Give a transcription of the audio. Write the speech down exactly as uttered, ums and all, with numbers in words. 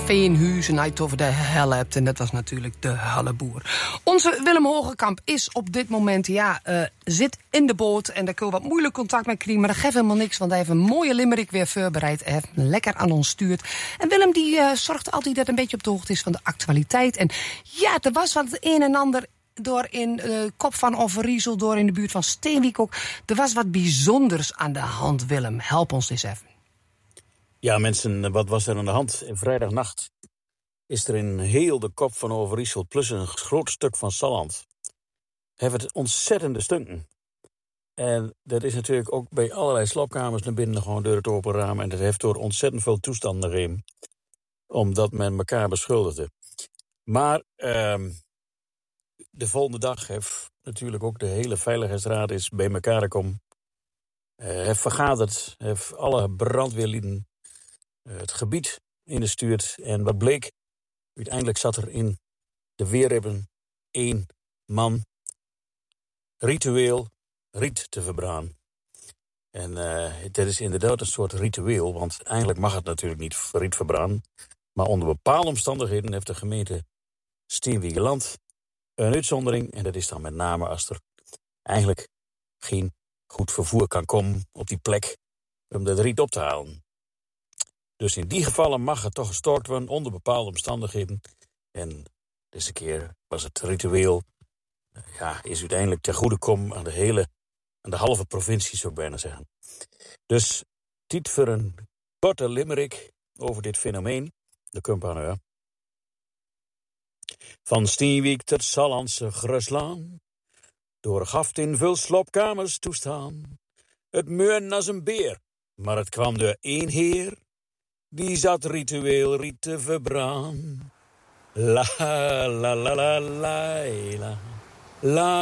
Veenhuis en hij het over de hel hebt. En dat was natuurlijk de helleboer. Onze Willem Hogekamp is op dit moment, ja, uh, zit in de boot. En daar kun je wat moeilijk contact mee krijgen. Maar dat geeft helemaal niks, want hij heeft een mooie limerick weer voorbereid. Hij heeft hem lekker aan ons stuurt. En Willem die uh, zorgt altijd dat een beetje op de hoogte is van de actualiteit. En ja, er was wat het een en ander door in uh, Kop van Overijssel, door in de buurt van Steenwijk ook. Er was wat bijzonders aan de hand, Willem. Help ons eens even. Ja, mensen, wat was er aan de hand? In vrijdagnacht is er in heel de Kop van Overijssel plus een groot stuk van Salland hebben het ontzettende stunken. En dat is natuurlijk ook bij allerlei slaapkamers naar binnen gewoon door het open raam. En dat heeft door ontzettend veel toestanden gegeven, omdat men elkaar beschuldigde. Maar uh, de volgende dag heeft natuurlijk ook de hele Veiligheidsraad is bij elkaar gekomen. Uh, heeft vergaderd, heeft alle brandweerlieden uh, het gebied ingestuurd. En wat bleek, uiteindelijk zat er in de weerribben één man ritueel riet te verbranden. En uh, dit is inderdaad een soort ritueel, want eigenlijk mag het natuurlijk niet riet verbranden. Maar onder bepaalde omstandigheden heeft de gemeente Steenwiegeland een uitzondering. En dat is dan met name als er eigenlijk geen goed vervoer kan komen op die plek om dat riet op te halen. Dus in die gevallen mag het toch gestort worden onder bepaalde omstandigheden. En deze keer was het ritueel, ja, is uiteindelijk ten goede kom aan de hele, aan de halve provincie, zou ik bijna zeggen. Dus tijd voor een korte limerick over dit fenomeen. De Kumpaneur. Van Steenwijk tot Sallandse Gruslaan, door gaft in veel sloopkamers toestaan. Het meurde als een beer, maar het kwam door één heer, die zat ritueel riet te verbraan. La la la la la la la.